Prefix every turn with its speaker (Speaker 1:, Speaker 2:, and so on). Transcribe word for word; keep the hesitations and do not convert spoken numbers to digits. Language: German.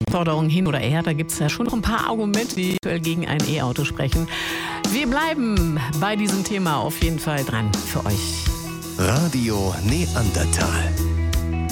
Speaker 1: Forderungen hin oder her, da gibt es ja schon noch ein paar Argumente, die aktuell gegen ein E-Auto sprechen. Wir bleiben bei diesem Thema auf jeden Fall dran für euch.
Speaker 2: Radio Neandertal.